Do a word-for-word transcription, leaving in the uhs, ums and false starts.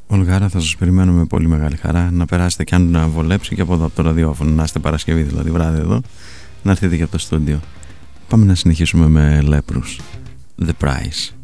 Ολγάρα, θα σας περιμένουμε με πολύ μεγάλη χαρά να περάσετε και αν να βολέψει και από εδώ από το ραδιόφωνο, να είστε Παρασκευή δηλαδή βράδυ εδώ, να έρθετε και από το στούντιο. Πάμε να συνεχίσουμε με Leprous, The Price.